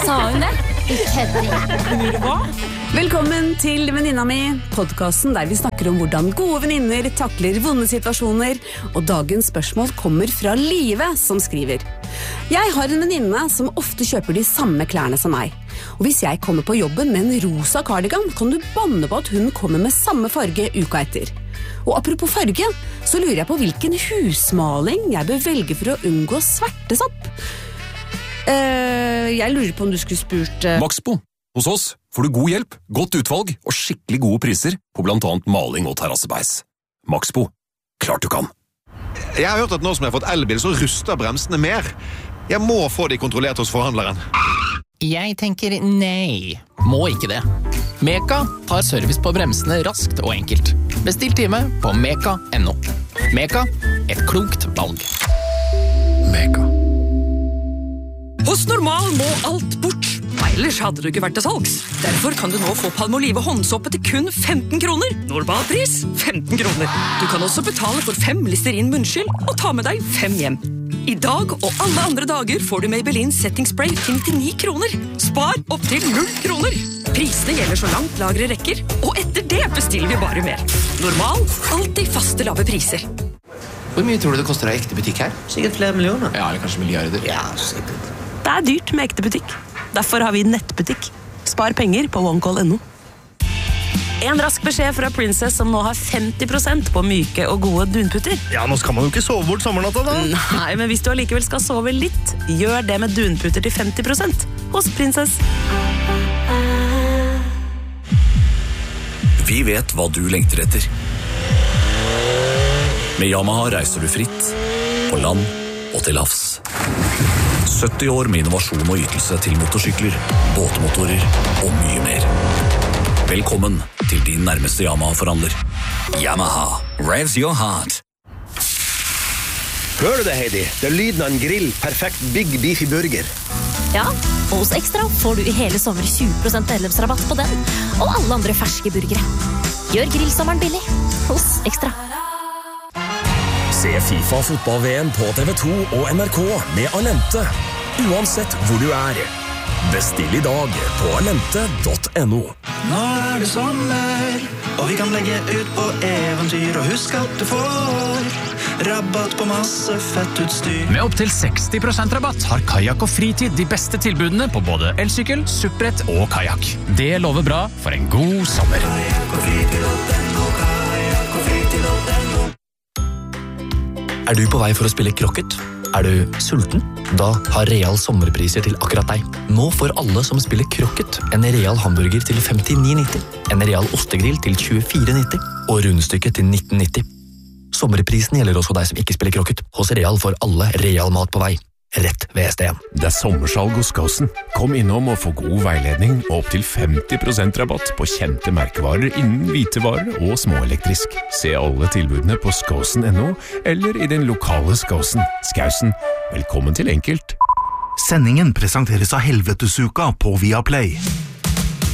Sa hun det? Kødder. Hva? Velkommen til Venninna mi, podcasten der vi snakker om hvordan gode venninner takler vonde situasjoner, og dagens spørsmål kommer fra Live, som skriver: Jeg har en venninne som ofte kjøper de samme klærne som meg. Og hvis jeg kommer på jobben med en rosa cardigan, kan du banne på at hun kommer med samme farge uka etter. Og apropos farge, så lurer jeg på hvilken husmaling jeg bør velge for å unngå svertesopp. Jeg lurer på om du skulle spurt Maxbo. Hos oss får du god hjelp, godt utvalg og skikkelig gode priser på blant annet maling og terrassebeis. Maxbo. Klart du kan. Jeg har hørt at nå som jeg har fått elbil, så ruster bremsene mer. Jeg må få de kontrollert hos forhandleren. Jeg tenker nei. Må ikke det. Meka tar service på bremsene raskt og enkelt. Bestill time på meka.no. Meka, et klokt valg. Meka. Hos Normal må alt bort. Ellers hadde du ikke vært til salgs. Derfor kan du nå få Palmolive håndsåpe til kun 15 kroner. Normalpris 15 kroner. Du kan også betale for 5 Listerin munnskyld og ta med deg 5 hjem. I dag og alle andre dager får du Maybelline Setting Spray til 99 kroner. Spar opp til 0 kroner. Prisene gjelder så langt lagre rekker, og etter det bestiller vi bare mer. Normal, alltid faste lave priser. Hvor mye tror du det koster å ha ekte butikk her? Sikkert flere millioner. Ja, eller kanskje milliarder. Ja, sikkert. Det er dyrt med ekte butikk. Derfor har vi nettbutikk. Spar penger på OneCall.no. En rask beskjed fra Princess som nå har 50% på myke og gode dunputter. Ja, nå skal man jo ikke sove bort sommernatta da. Nei, men hvis du allikevel skal sove litt, gjør det med dunputter til 50% hos Princess. Vi vet hva du lengter etter. Med Yamaha reiser du fritt, på land og til havs. 70 år med innovasjon og ytelse til motorsykler, båtmotorer og mye mer. Velkommen til din nærmeste Yamaha-forhandler. Yamaha, revs your heart. Hører du det, Heidi? Det er lyden av en grill, perfekt Big Beefy Burger. Ja, og hos Ekstra får du i hele sommer 20% medlemsrabatt på den, og alle andre ferske burgere. Gjør grillsommeren billig hos Ekstra. Se FIFA fotball-VM på TV2 og NRK med Alente, uansett hvor du er. Bestill i dag på alente.no. Nå er det sommer, og vi kan legge ut på eventyr, og husk at du får rabatt på masse fett utstyr. Med opp til 60% rabatt har Kajak og Fritid de beste tilbudene på både elsykkel, suppbrett og kajak. Det lover bra for en god sommer. Kajak og Fritid.no, Kajak og Fritid.no. Er du på vei for å spille krokket? Er du sulten? Da har Real sommerpriser til akkurat deg. Nå får alle som spiller krokket en Real hamburger til 59,90, en Real ostegrill til 24,90 og rundstykket til 19,90. Sommerprisen gjelder også deg som ikke spiller krokket. Hos Real får alle Real mat på vei. Rett ved SDN. Det er sommersalg hos Skåsen. Kom innom og få god veiledning og opp til 50% rabatt på kjente merkevarer innen hvitevarer og småelektrisk. Se alle tilbudene på skåsen.no eller i den lokale Skåsen. Skausen, velkommen til Enkelt. Sendingen presenteres av Helvetesuka på Viaplay.